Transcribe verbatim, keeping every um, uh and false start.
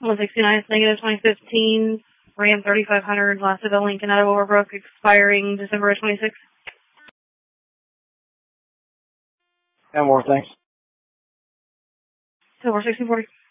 one sixty-nine is negative twenty fifteen. Ram thirty-five hundred, last of the Lincoln out of Overbrook, expiring December twenty-sixth. And more, thanks. Silver sixteen forty.